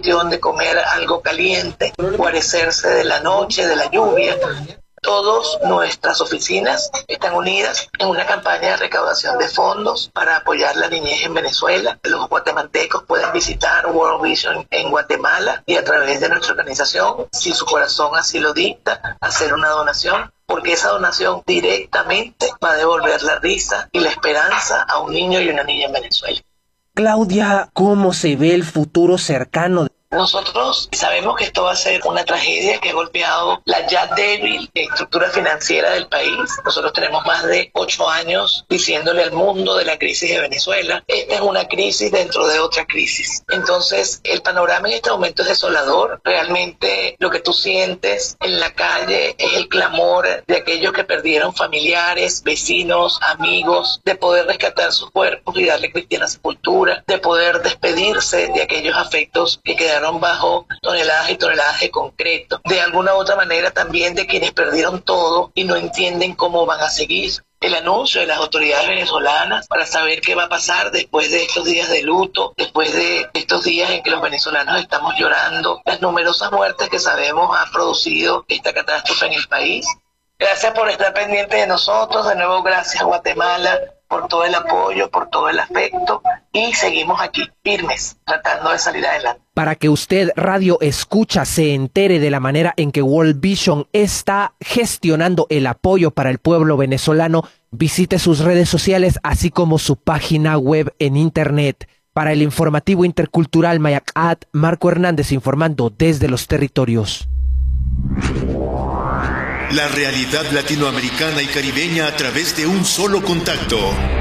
sitio donde comer algo caliente, guarecerse de la noche, de la lluvia. Todas nuestras oficinas están unidas en una campaña de recaudación de fondos para apoyar la niñez en Venezuela. Los guatemaltecos pueden visitar World Vision en Guatemala y a través de nuestra organización, si su corazón así lo dicta, hacer una donación, porque esa donación directamente va a devolver la risa y la esperanza a un niño y una niña en Venezuela. Claudia, ¿cómo se ve el futuro cercano? Nosotros sabemos que esto va a ser una tragedia que ha golpeado la ya débil estructura financiera del país. Nosotros tenemos más de 8 años diciéndole al mundo de la crisis de Venezuela. Esta es una crisis dentro de otra crisis. Entonces, el panorama en este momento es desolador. Realmente lo que tú sientes en la calle es el clamor de aquellos que perdieron familiares, vecinos, amigos, de poder rescatar sus cuerpos y darle cristiana sepultura, de poder despedirse de aquellos afectos que quedaron bajo toneladas y toneladas de concreto. De alguna u otra manera también de quienes perdieron todo y no entienden cómo van a seguir. El anuncio de las autoridades venezolanas para saber qué va a pasar después de estos días de luto, después de estos días en que los venezolanos estamos llorando, las numerosas muertes que sabemos ha producido esta catástrofe en el país. Gracias por estar pendientes de nosotros. De nuevo, gracias Guatemala por todo el apoyo, por todo el afecto, y seguimos aquí firmes, tratando de salir adelante. Para que usted, Radio Escucha, se entere de la manera en que World Vision está gestionando el apoyo para el pueblo venezolano, visite sus redes sociales, así como su página web en internet. Para el informativo intercultural Mayacat, Marco Hernández informando desde los territorios. La realidad latinoamericana y caribeña a través de un solo contacto.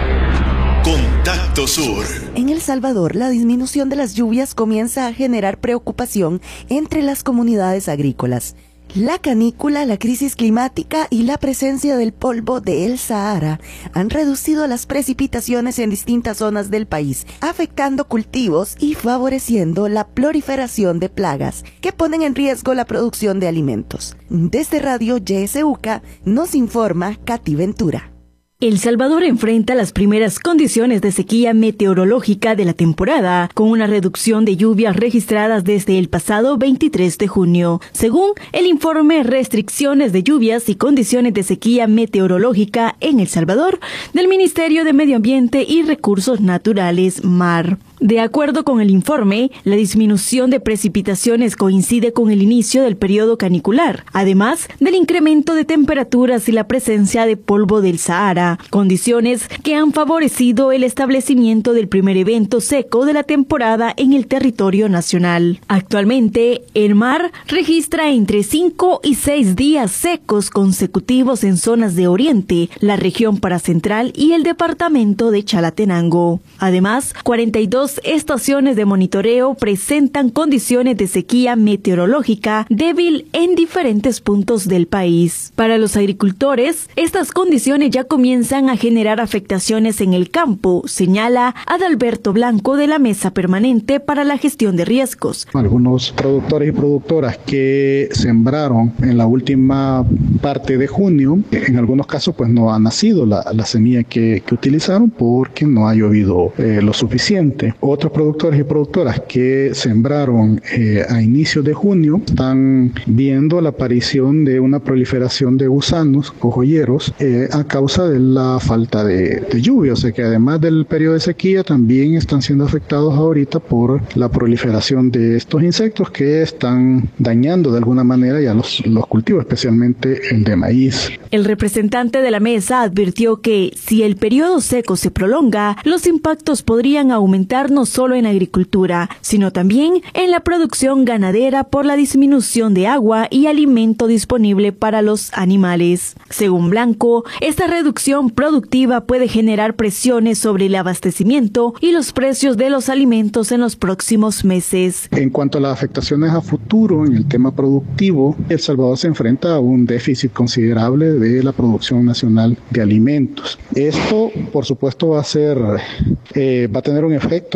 Contacto Sur. En El Salvador, la disminución de las lluvias comienza a generar preocupación entre las comunidades agrícolas. La canícula, la crisis climática y la presencia del polvo del Sahara han reducido las precipitaciones en distintas zonas del país, afectando cultivos y favoreciendo la proliferación de plagas que ponen en riesgo la producción de alimentos. Desde Radio YSUCA nos informa Katy Ventura. El Salvador enfrenta las primeras condiciones de sequía meteorológica de la temporada, con una reducción de lluvias registradas desde el pasado 23 de junio. Según el informe Restricciones de lluvias y condiciones de sequía meteorológica en El Salvador, del Ministerio de Medio Ambiente y Recursos Naturales, MAR. De acuerdo con el informe, la disminución de precipitaciones coincide con el inicio del periodo canicular, además del incremento de temperaturas y la presencia de polvo del Sahara, condiciones que han favorecido el establecimiento del primer evento seco de la temporada en el territorio nacional. Actualmente, el MAR registra entre 5 y 6 días secos consecutivos en zonas de Oriente, la región paracentral y el departamento de Chalatenango. Además, 42 estaciones de monitoreo presentan condiciones de sequía meteorológica débil en diferentes puntos del país. Para los agricultores, estas condiciones ya comienzan a generar afectaciones en el campo, señala Adalberto Blanco de la Mesa Permanente para la Gestión de Riesgos. Algunos productores y productoras que sembraron en la última parte de junio, en algunos casos pues no ha nacido la semilla que utilizaron porque no ha llovido lo suficiente. Otros productores y productoras que sembraron a inicios de junio están viendo la aparición de una proliferación de gusanos o joyeros a causa de la falta de lluvia. O sea que además del periodo de sequía también están siendo afectados ahorita por la proliferación de estos insectos que están dañando de alguna manera ya los cultivos, especialmente el de maíz. El representante de la mesa advirtió que si el periodo seco se prolonga, los impactos podrían aumentar no solo en agricultura, sino también en la producción ganadera por la disminución de agua y alimento disponible para los animales. Según Blanco, esta reducción productiva puede generar presiones sobre el abastecimiento y los precios de los alimentos en los próximos meses. En cuanto a las afectaciones a futuro en el tema productivo, El Salvador se enfrenta a un déficit considerable de la producción nacional de alimentos. Esto, por supuesto, va a tener un efecto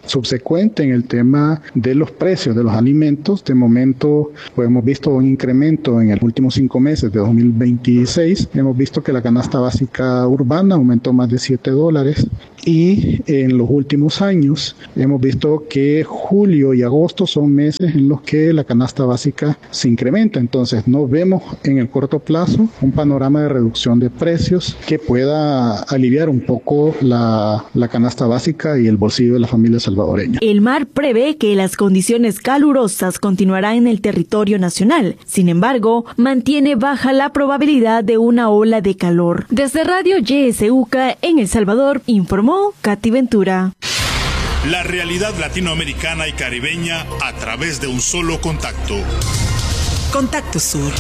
subsecuente en el tema de los precios de los alimentos. De momento, pues hemos visto un incremento en los últimos 5 meses de 2026. Hemos visto que la canasta básica urbana aumentó más de $7 y en los últimos años hemos visto que julio y agosto son meses en los que la canasta básica se incrementa. Entonces no vemos en el corto plazo un panorama de reducción de precios que pueda aliviar un poco la canasta básica y el bolsillo de la familia salvadoreña. El MAR prevé que las condiciones calurosas continuarán en el territorio nacional. Sin embargo, mantiene baja la probabilidad de una ola de calor. Desde Radio YSUCA en El Salvador, informó Katy Ventura. La realidad latinoamericana y caribeña a través de un solo contacto. Contacto Sur.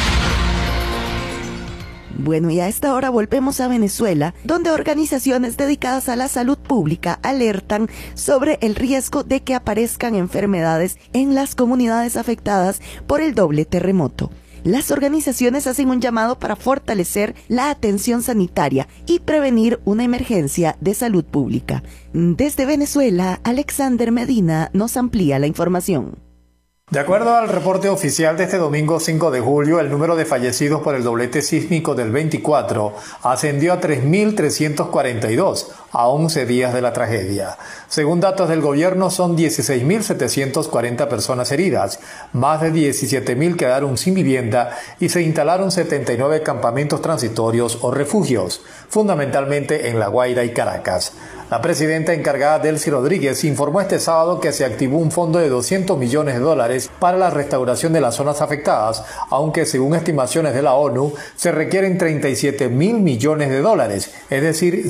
Bueno, y a esta hora volvemos a Venezuela, donde organizaciones dedicadas a la salud pública alertan sobre el riesgo de que aparezcan enfermedades en las comunidades afectadas por el doble terremoto. Las organizaciones hacen un llamado para fortalecer la atención sanitaria y prevenir una emergencia de salud pública. Desde Venezuela, Alexander Medina nos amplía la información. De acuerdo al reporte oficial de este domingo 5 de julio, el número de fallecidos por el doblete sísmico del 24 ascendió a 3.342 a 11 días de la tragedia. Según datos del gobierno, son 16.740 personas heridas, más de 17.000 quedaron sin vivienda y se instalaron 79 campamentos transitorios o refugios, fundamentalmente en La Guaira y Caracas. La presidenta encargada Delcy Rodríguez informó este sábado que se activó un fondo de $200 millones para la restauración de las zonas afectadas, aunque según estimaciones de la ONU se requieren $37.000 millones, es decir,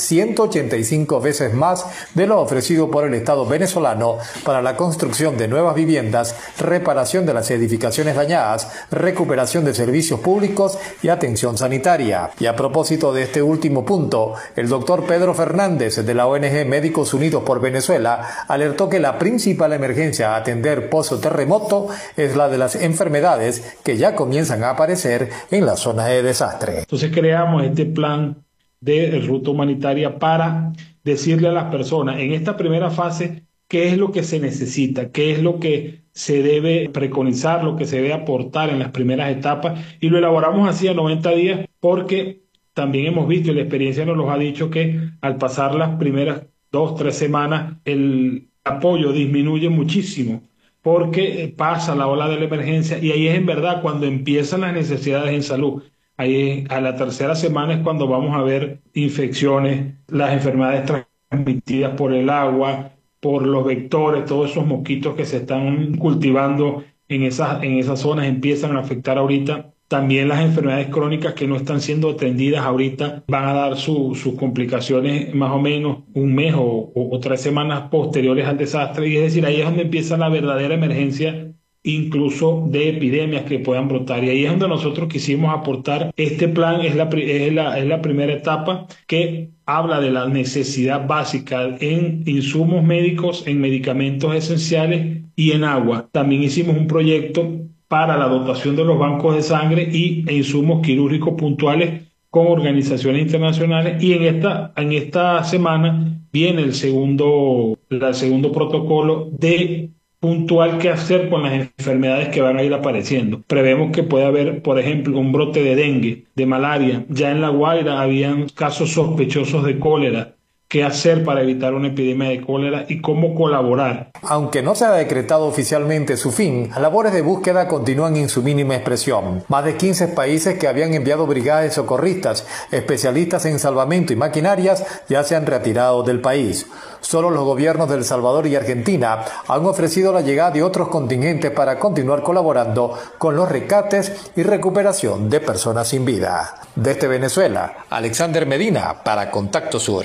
185 veces más de lo ofrecido por el Estado venezolano para la construcción de nuevas viviendas, reparación de las edificaciones dañadas, recuperación de servicios públicos y atención sanitaria. Y a propósito de este último punto, el doctor Pedro Fernández de la ONG Médicos Unidos por Venezuela alertó que la principal emergencia a atender post-terremoto es la de las enfermedades que ya comienzan a aparecer en las zonas de desastre. Entonces creamos este plan de ruta humanitaria para decirle a las personas en esta primera fase qué es lo que se necesita, qué es lo que se debe preconizar, lo que se debe aportar en las primeras etapas, y lo elaboramos así a 90 días porque también hemos visto y la experiencia nos lo ha dicho que al pasar las primeras 2-3 semanas el apoyo disminuye muchísimo porque pasa la ola de la emergencia y ahí es en verdad cuando empiezan las necesidades en salud. Ahí a la tercera semana es cuando vamos a ver infecciones, las enfermedades transmitidas por el agua, por los vectores, todos esos mosquitos que se están cultivando en esas zonas empiezan a afectar ahorita. También las enfermedades crónicas que no están siendo atendidas ahorita van a dar sus complicaciones más o menos un mes o 3 semanas posteriores al desastre. Y es decir, ahí es donde empieza la verdadera emergencia, incluso de epidemias que puedan brotar. Y ahí es donde nosotros quisimos aportar. Este plan es la primera etapa que habla de la necesidad básica en insumos médicos, en medicamentos esenciales y en agua. También hicimos un proyecto para la dotación de los bancos de sangre e insumos quirúrgicos puntuales con organizaciones internacionales, y en esta semana viene el segundo protocolo de puntual qué hacer con las enfermedades que van a ir apareciendo. Prevemos que puede haber, por ejemplo, un brote de dengue, de malaria. Ya en La Guaira habían casos sospechosos de cólera. ¿Qué hacer para evitar una epidemia de cólera y cómo colaborar? Aunque no se ha decretado oficialmente su fin, las labores de búsqueda continúan en su mínima expresión. Más de 15 países que habían enviado brigadas de socorristas, especialistas en salvamento y maquinarias, ya se han retirado del país. Solo los gobiernos de El Salvador y Argentina han ofrecido la llegada de otros contingentes para continuar colaborando con los rescates y recuperación de personas sin vida. Desde Venezuela, Alexander Medina para Contacto Sur.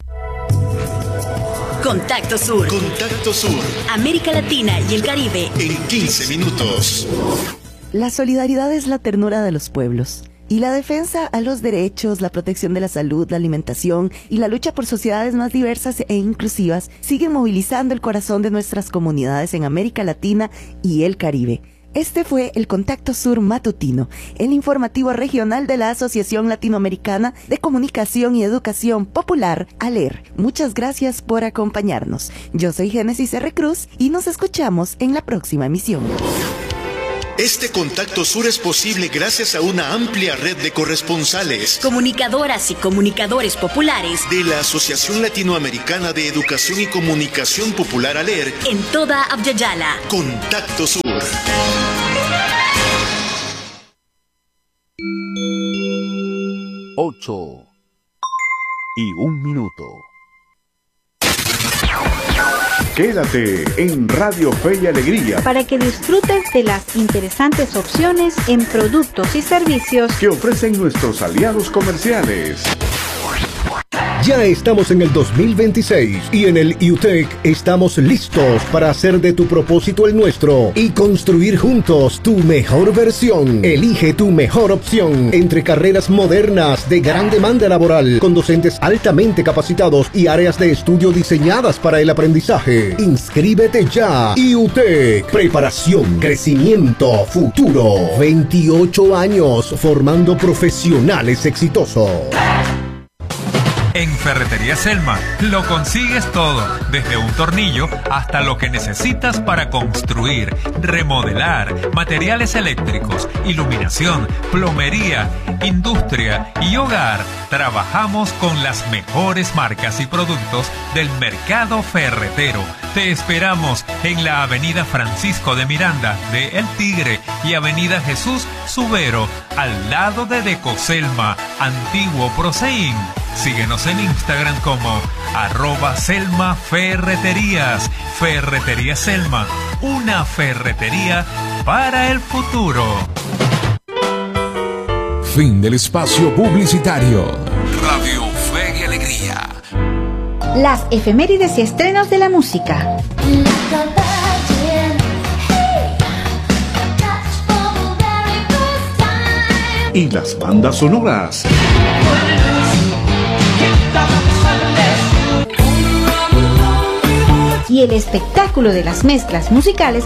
Contacto Sur. Contacto Sur. América Latina y el Caribe. En 15 minutos. La solidaridad es la ternura de los pueblos. Y la defensa a los derechos, la protección de la salud, la alimentación y la lucha por sociedades más diversas e inclusivas siguen movilizando el corazón de nuestras comunidades en América Latina y el Caribe. Este fue el Contacto Sur Matutino, el informativo regional de la Asociación Latinoamericana de Comunicación y Educación Popular, ALER. Muchas gracias por acompañarnos. Yo soy Génesis R. Cruz y nos escuchamos en la próxima emisión. Este Contacto Sur es posible gracias a una amplia red de corresponsales, comunicadoras y comunicadores populares de la Asociación Latinoamericana de Educación y Comunicación Popular ALER en toda Abya-Yala. Contacto Sur. Ocho y un minuto. Quédate en Radio Fe y Alegría para que disfrutes de las interesantes opciones en productos y servicios que ofrecen nuestros aliados comerciales. Ya estamos en el 2026 y en el IUTEC estamos listos para hacer de tu propósito el nuestro y construir juntos tu mejor versión. Elige tu mejor opción entre carreras modernas de gran demanda laboral con docentes altamente capacitados y áreas de estudio diseñadas para el aprendizaje. Inscríbete ya. IUTEC, preparación, crecimiento, futuro. 28 años formando profesionales exitosos. En Ferretería Selma lo consigues todo, desde un tornillo hasta lo que necesitas para construir, remodelar, materiales eléctricos, iluminación, plomería, industria y hogar. Trabajamos con las mejores marcas y productos del mercado ferretero. Te esperamos en la Avenida Francisco de Miranda de El Tigre y Avenida Jesús Subero, al lado de Decoselma, antiguo Proseín. Síguenos en Instagram como @SelmaFerreterías. Ferretería Selma, una ferretería para el futuro. Fin del espacio publicitario. Radio Fe y Alegría. Las efemérides y estrenos de la música. Y las bandas sonoras. Y el espectáculo de las mezclas musicales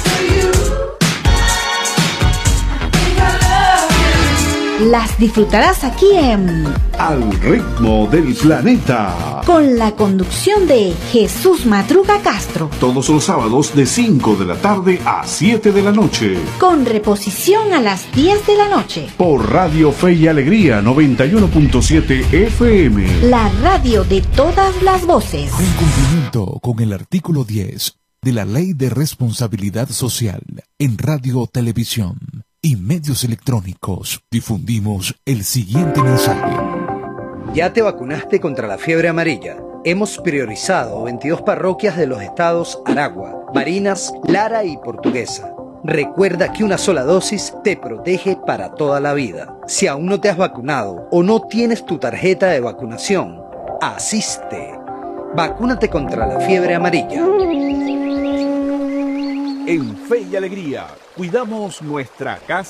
las disfrutarás aquí en Al Ritmo del Planeta, con la conducción de Jesús Madruga Castro, todos los sábados de 5 de la tarde a 7 de la noche, con reposición a las 10 de la noche, por Radio Fe y Alegría 91.7 FM, la radio de todas las voces. En cumplimiento con el artículo 10 de la Ley de Responsabilidad Social en Radio, Televisión y medios electrónicos, difundimos el siguiente mensaje. ¿Ya te vacunaste contra la fiebre amarilla? Hemos priorizado 22 parroquias de los estados Aragua, Barinas, Lara y Portuguesa. Recuerda que una sola dosis te protege para toda la vida. Si aún no te has vacunado o no tienes tu tarjeta de vacunación, asiste. Vacúnate contra la fiebre amarilla. En Fe y Alegría, cuidamos nuestra casa.